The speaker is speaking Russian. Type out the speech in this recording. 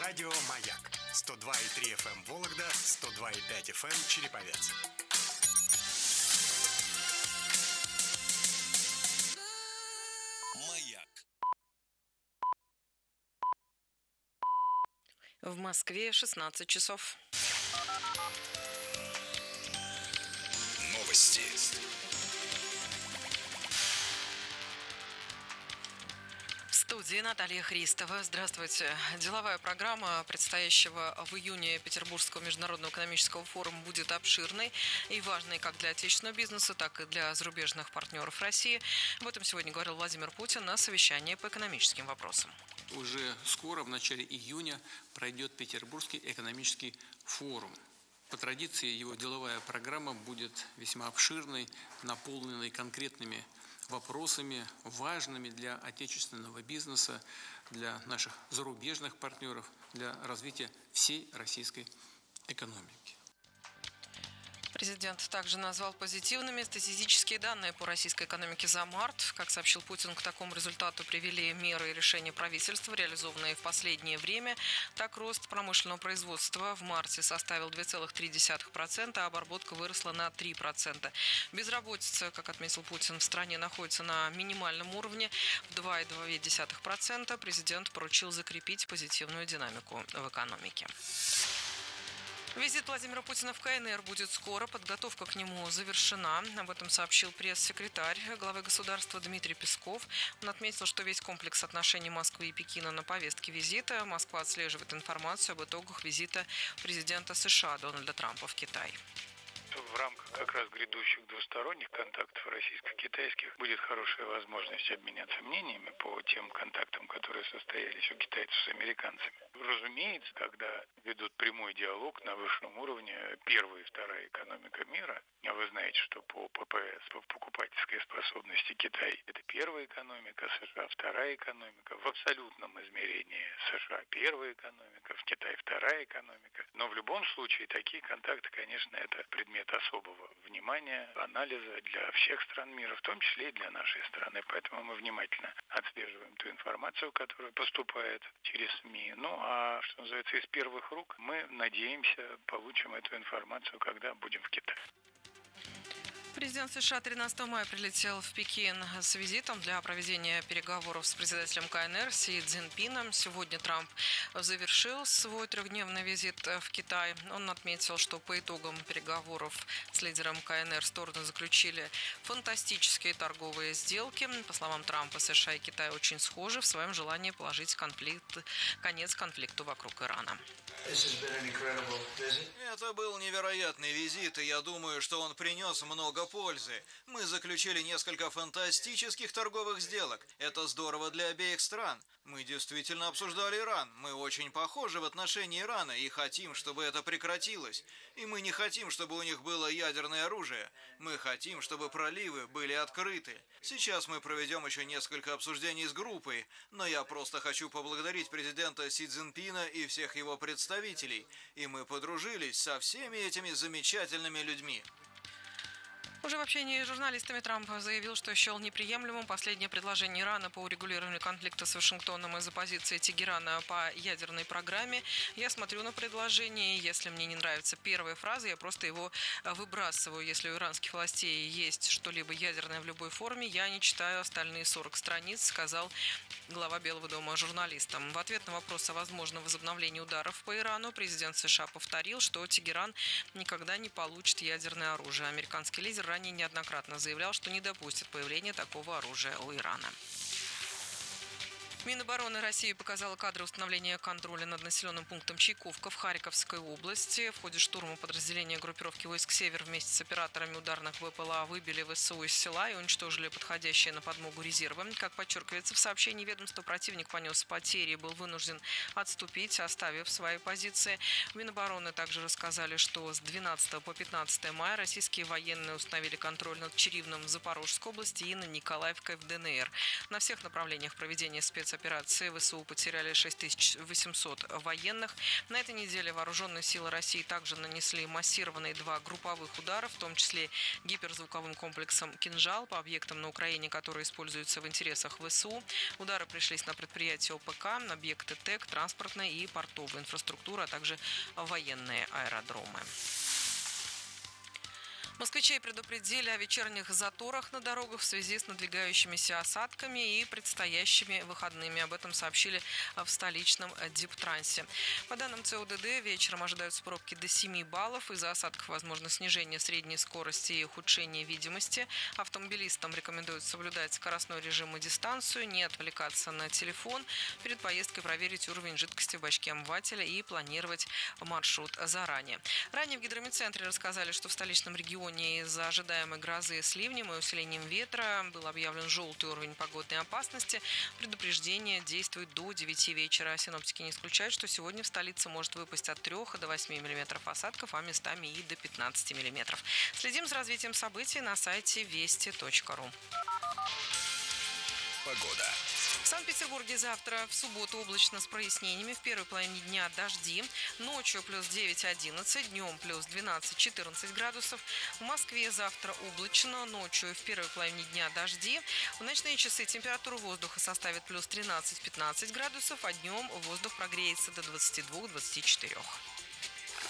Радио «Маяк». 102,3 FM Вологда, 102,5 FM Череповец. «Маяк». В Москве 16 часов. Новости. В студии Наталья Христова. Здравствуйте. Деловая программа предстоящего в июне Петербургского международного экономического форума будет обширной и важной как для отечественного бизнеса, так и для зарубежных партнеров России. Об этом сегодня говорил Владимир Путин на совещании по экономическим вопросам. Уже скоро, в начале июня, пройдет Петербургский экономический форум. По традиции его деловая программа будет весьма обширной, наполненной конкретными вопросами, важными для отечественного бизнеса, для наших зарубежных партнеров, для развития всей российской экономики. Президент также назвал позитивными статистические данные по российской экономике за март. Как сообщил Путин, к такому результату привели меры и решения правительства, реализованные в последнее время. Так, рост промышленного производства в марте составил 2,3%, а обработка выросла на 3%. Безработица, как отметил Путин, в стране находится на минимальном уровне в 2,2%. Президент поручил закрепить позитивную динамику в экономике. Визит Владимира Путина в КНР будет скоро. Подготовка к нему завершена. Об этом сообщил пресс-секретарь главы государства Дмитрий Песков. Он отметил, что весь комплекс отношений Москвы и Пекина на повестке визита. Москва отслеживает информацию об итогах визита президента США Дональда Трампа в Китай. В рамках как раз грядущих двусторонних контактов российско-китайских будет хорошая возможность обменяться мнениями по тем контактам, которые состоялись у китайцев с американцами. Разумеется, когда ведут прямой диалог на высшем уровне первая и вторая экономика мира, а вы знаете, что по ППС, по покупательской способности Китай, это первая экономика, США вторая экономика, в абсолютном измерении США первая экономика, в Китае вторая экономика. Но в любом случае такие контакты, конечно, это предмет особого внимания, анализа для всех стран мира, в том числе и для нашей страны. Поэтому мы внимательно отслеживаем ту информацию, которая поступает через СМИ. Ну, а что называется, из первых рук мы, надеемся, получим эту информацию, когда будем в Китае. Президент США 13 мая прилетел в Пекин с визитом для проведения переговоров с председателем КНР Си Цзиньпином. Сегодня Трамп завершил свой трехдневный визит в Китай. Он отметил, что по итогам переговоров с лидером КНР стороны заключили фантастические торговые сделки. По словам Трампа, США и Китай очень схожи в своем желании положить конец конфликту вокруг Ирана. Это был невероятный визит, и я думаю, что он принес много пользы. Мы заключили несколько фантастических торговых сделок. Это здорово для обеих стран. Мы действительно обсуждали Иран. Мы очень похожи в отношении Ирана и хотим, чтобы это прекратилось. И мы не хотим, чтобы у них было ядерное оружие. Мы хотим, чтобы проливы были открыты. Сейчас мы проведем еще несколько обсуждений с группой, но я просто хочу поблагодарить президента Си Цзиньпина и всех его представителей. И мы подружились со всеми этими замечательными людьми. Уже в общении с журналистами Трамп заявил, что счел неприемлемым последнее предложение Ирана по урегулированию конфликта с Вашингтоном из-за позиции Тегерана по ядерной программе. Я смотрю на предложение, и если мне не нравится первая фраза, я просто его выбрасываю. Если у иранских властей есть что-либо ядерное в любой форме, я не читаю остальные 40 страниц, сказал глава Белого дома журналистам. В ответ на вопрос о возможном возобновлении ударов по Ирану президент США повторил, что Тегеран никогда не получит ядерное оружие. Американский лидер ранее неоднократно заявлял, что не допустит появления такого оружия у Ирана. Минобороны России показала кадры установления контроля над населенным пунктом Чайковка в Харьковской области. В ходе штурма подразделения группировки войск «Север» вместе с операторами ударных БПЛА выбили ВСУ из села и уничтожили подходящие на подмогу резервы. Как подчеркивается в сообщении ведомства, противник понес потери и был вынужден отступить, оставив свои позиции. В Минобороны также рассказали, что с 12 по 15 мая российские военные установили контроль над Чаривным в Запорожской области и над Николаевкой в ДНР. На всех направлениях проведения спецоперации спецоперации ВСУ потеряли 6800 военных. На этой неделе вооруженные силы России также нанесли массированные 2 групповых удара, в том числе гиперзвуковым комплексом «Кинжал» по объектам на Украине, которые используются в интересах ВСУ. Удары пришлись на предприятия ОПК, объекты ТЭК, транспортная и портовая инфраструктура, а также военные аэродромы. Москвичей предупредили о вечерних заторах на дорогах в связи с надвигающимися осадками и предстоящими выходными. Об этом сообщили в столичном Диптрансе. По данным ЦОДД, вечером ожидаются пробки до 7 баллов. Из-за осадков возможно снижение средней скорости и ухудшение видимости. Автомобилистам рекомендуют соблюдать скоростной режим и дистанцию, не отвлекаться на телефон. Перед поездкой проверить уровень жидкости в бачке омывателя и планировать маршрут заранее. Ранее в гидрометцентре рассказали, что в столичном регионе из-за ожидаемой грозы с ливнем и усилением ветра был объявлен желтый уровень погодной опасности. Предупреждение действует до 9 вечера. Синоптики не исключают, что сегодня в столице может выпасть от 3 до 8 миллиметров осадков, а местами и до 15 миллиметров. Следим за развитием событий на сайте вести.ру. Погода. В Санкт-Петербурге завтра в субботу облачно с прояснениями. В первой половине дня дожди. Ночью плюс 9-11, днем плюс 12-14 градусов. В Москве завтра облачно. Ночью в первой половине дня дожди. В ночные часы температура воздуха составит плюс 13-15 градусов, а днем воздух прогреется до 22-24.